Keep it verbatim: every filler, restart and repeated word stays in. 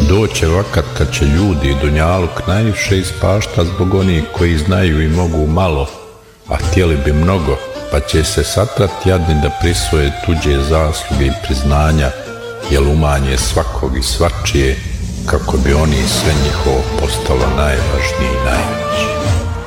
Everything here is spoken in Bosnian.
Doće vakat kad će ljudi dunjaluk najviše ispašta zbog onih koji znaju i mogu malo, a htjeli bi mnogo, pa će se satrat jadni da prisvoje tuđe zasluge i priznanja, jel umanje svakog i svačije, kako bi oni sve njihovo postalo najvažnije i najveće.